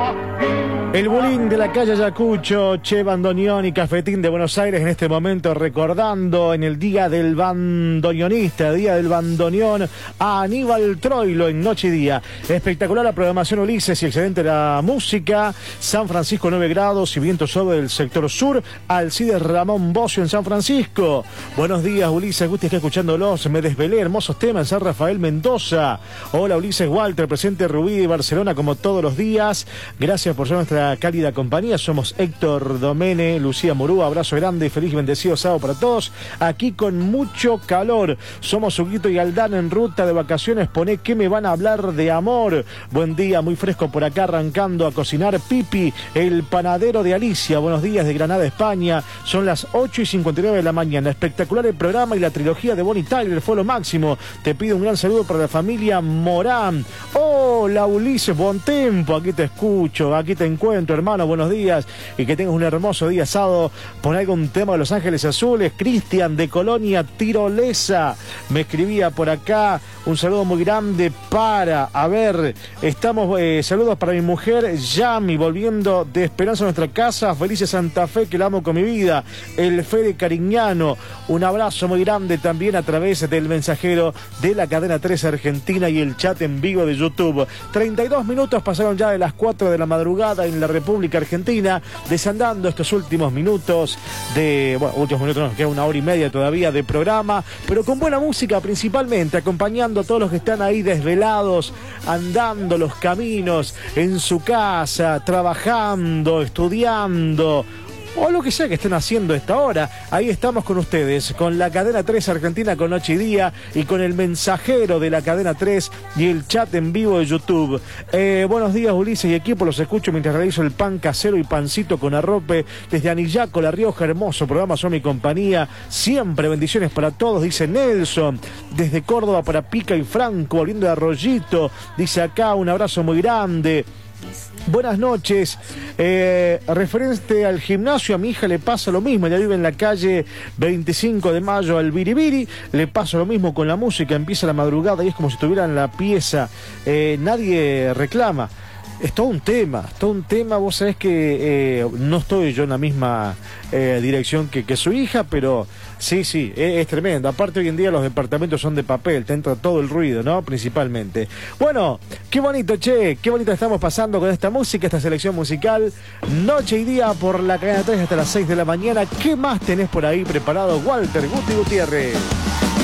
El bulín de la calle Ayacucho, Che Bandoneón y Cafetín de Buenos Aires en este momento recordando en el Día del Bandoneonista, Día del Bandoneón, a Aníbal Troilo en Noche y Día. Espectacular la programación, Ulises, y excelente la música. San Francisco 9 grados y viento sobre el sector sur. Alcides Ramón Bocio en San Francisco. Buenos días, Ulises, Gusti, que escuchándolos. Me desvelé, hermosos temas en San Rafael Mendoza. Hola, Ulises, Walter, presente Rubí de Barcelona como todos los días. Gracias por ser nuestra cálida compañía. Somos Héctor Domene, Lucía Morúa, abrazo grande y feliz y bendecido sábado para todos. Aquí con mucho calor. Somos Huguito y Aldán en ruta de vacaciones. Poné que me van a hablar de amor. Buen día, muy fresco por acá, arrancando a cocinar. Pipi, el panadero de Alicia. Buenos días de Granada, España. Son las 8:59 de la mañana. Espectacular el programa y la trilogía de Bonnie Tyler fue lo máximo. Te pido un gran saludo para la familia Morán. Hola, Ulises, buen tiempo. Aquí te escucho, aquí te encuentro, hermano, buenos días y que tengas un hermoso día sábado. Pon algún tema de Los Ángeles Azules. Cristian de Colonia Tirolesa me escribía por acá. Un saludo muy grande para, saludos para mi mujer Yami, volviendo de Esperanza a nuestra casa. Felices Santa Fe, que la amo con mi vida. El Fede Cariñano, un abrazo muy grande también a través del mensajero de la cadena 3 Argentina y el chat en vivo de YouTube. 32 minutos pasaron ya de las 4 de la madrugada en la República Argentina, desandando estos últimos minutos nos queda una hora y media todavía de programa, pero con buena música principalmente, acompañando a todos los que están ahí desvelados, andando los caminos, en su casa, trabajando, estudiando, o lo que sea que estén haciendo a esta hora. Ahí estamos con ustedes, con la cadena 3 Argentina, con Noche y Día, y con el mensajero de la cadena 3 y el chat en vivo de YouTube. Buenos días, Ulises y equipo, los escucho mientras realizo el pan casero y pancito con arrope desde Anillaco, La Rioja. Hermoso programa, son mi compañía siempre, bendiciones para todos, dice Nelson. Desde Córdoba para Pica y Franco, volviendo de Arroyito, dice acá, un abrazo muy grande. Buenas noches. Referente al gimnasio, a mi hija le pasa lo mismo. Ella vive en la calle 25 de Mayo al Biribiri. Le pasa lo mismo con la música. Empieza la madrugada y es como si estuviera en la pieza. Nadie reclama. Es todo un tema. Vos sabés que no estoy yo en la misma dirección que su hija, pero sí, es tremendo. Aparte, hoy en día los departamentos son de papel, te entra todo el ruido, ¿no? Principalmente. Bueno, qué bonito, che, qué bonito estamos pasando con esta música, esta selección musical. Noche y Día por la cadena 3 hasta las 6 de la mañana. ¿Qué más tenés por ahí preparado, Walter Guti Gutiérrez?